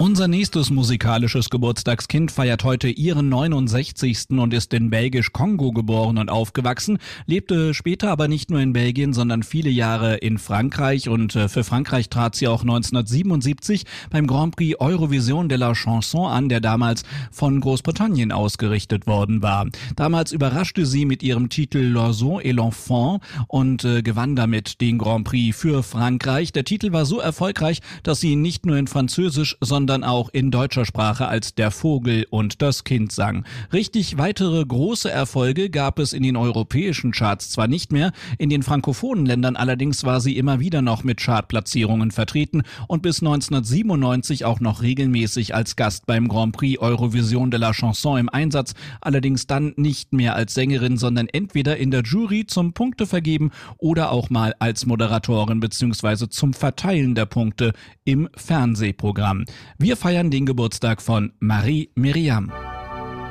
Unser nächstes musikalisches Geburtstagskind feiert heute ihren 69. und ist in Belgisch-Kongo geboren und aufgewachsen, lebte später aber nicht nur in Belgien, sondern viele Jahre in Frankreich und für Frankreich trat sie auch 1977 beim Grand Prix Eurovision de la Chanson an, der damals von Großbritannien ausgerichtet worden war. Damals überraschte sie mit ihrem Titel L'Oiseau et l'Enfant und gewann damit den Grand Prix für Frankreich. Der Titel war so erfolgreich, dass sie nicht nur in Französisch, sondern auch in deutscher Sprache als Der Vogel und das Kind sang. Richtig weitere große Erfolge gab es in den europäischen Charts zwar nicht mehr, in den frankophonen Ländern allerdings war sie immer wieder noch mit Chartplatzierungen vertreten und bis 1997 auch noch regelmäßig als Gast beim Grand Prix Eurovision de la Chanson im Einsatz, allerdings dann nicht mehr als Sängerin, sondern entweder in der Jury zum Punktevergeben oder auch mal als Moderatorin bzw. zum Verteilen der Punkte im Fernsehprogramm. Wir feiern den Geburtstag von Marie Meriam.